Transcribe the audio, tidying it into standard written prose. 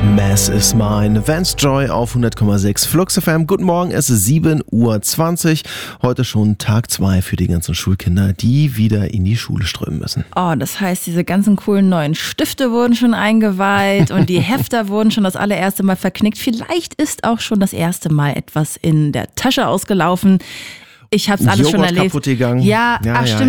Mass is Mine, Vance Joy auf 100,6 Flux FM. Guten Morgen, es ist 7:20 Uhr. Heute schon Tag 2 für die ganzen Schulkinder, die wieder in die Schule strömen müssen. Oh, das heißt, diese ganzen coolen neuen Stifte wurden schon eingeweiht und die Hefter wurden schon das allererste Mal verknickt. Vielleicht ist auch schon das erste Mal etwas in der Tasche ausgelaufen. Ich habe es alles schon erlebt. Kaputt gegangen. Ja, stimmt.